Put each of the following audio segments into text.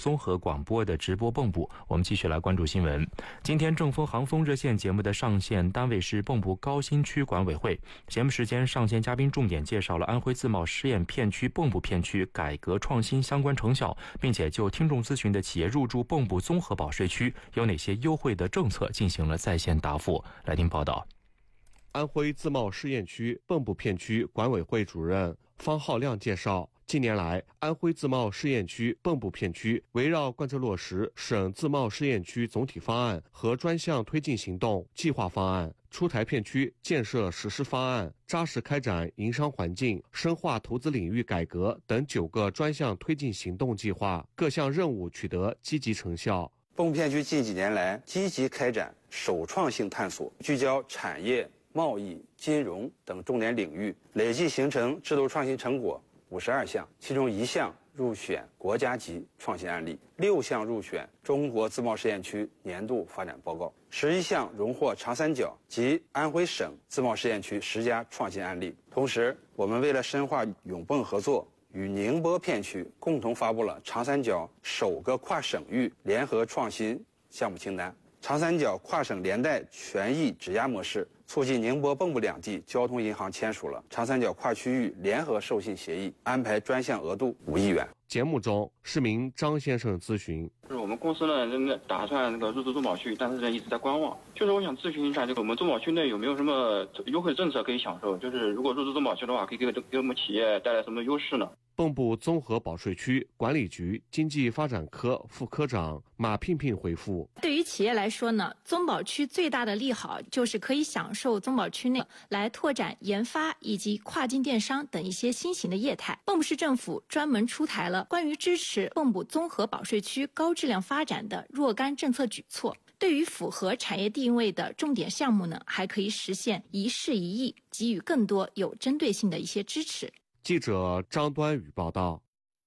综合广播的直播蚌埠。我们继续来关注新闻。今天正风航风热线节目的上线单位是蚌埠高新区管委会。节目时间，上线嘉宾重点介绍了安徽自贸试验片区蚌埠片区改革创新相关成效，并且就听众咨询的企业入驻蚌埠综合保税区有哪些优惠的政策进行了在线答复。来听报道。 安徽自贸试验区蚌埠片区管委会主任方浩亮介绍，近年来，安徽自贸试验区蚌埠片区围绕贯彻落实省自贸试验区总体方案和专项推进行动计划方案，出台片区建设实施方案，扎实开展营商环境、深化投资领域改革等9个专项推进行动计划，各项任务取得积极成效。 蚌埠片区近几年来积极开展首创性探索，聚焦产业、贸易、金融等重点领域，累计形成制度创新成果52项，其中1项入选国家级创新案例，6项入选中国自贸试验区年度发展报告，11项荣获长三角及安徽省自贸试验区10家创新案例。同时，我们为了深化永蚌合作，与宁波片区共同发布了长三角首个跨省域联合创新项目清单。长三角跨省连带权益质押模式，促进宁波蚌埠两地交通银行签署了长三角跨区域联合授信协议，安排专项额度5亿元。 节目中，市民张先生咨询： 就是我们公司呢，打算入驻中保区，但是呢一直在观望。就是我想咨询一下，我们中保区内有没有什么优惠政策可以享受？就是如果入驻中保区的话，可以给我们企业带来什么优势呢？ 蚌埠综合保税区管理局经济发展科副科长马聘聘回复： 对于企业来说呢，综保区最大的利好就是可以享受综保区内来拓展研发以及跨境电商等一些新型的业态。蚌埠市政府专门出台了关于支持蚌埠综合保税区高质量发展的若干政策举措。对于符合产业定位的重点项目呢，还可以实现一事一议，给予更多有针对性的一些支持。 记者张端宇报道。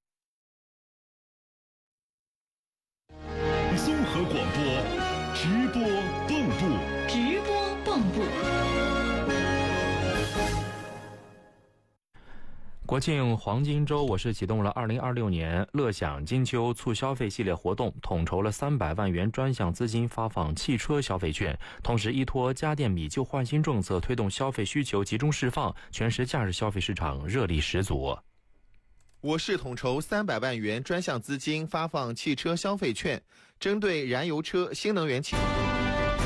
综合广播，直播蚌埠， 直播蚌埠。 国庆黄金周，我市启动了2026年乐享金秋促消费系列活动，统筹了300万元专项资金发放汽车消费券，同时依托家电米旧换新政策，推动消费需求集中释放，全时假日消费市场热力十足。 我市统筹300万元专项资金发放汽车消费券，针对燃油车、新能源汽车。